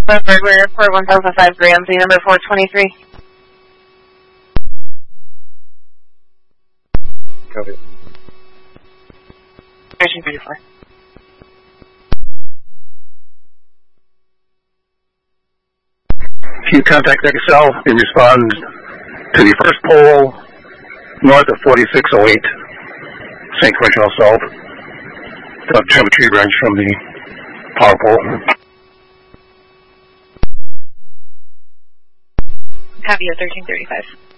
Burglary report 1005 Ramsey, number 423. Copy. 1334. If you contact XL and respond to the first pole north of 4608 St. Correctional Assault, have a tree branch from the power pole. Copy of 1335.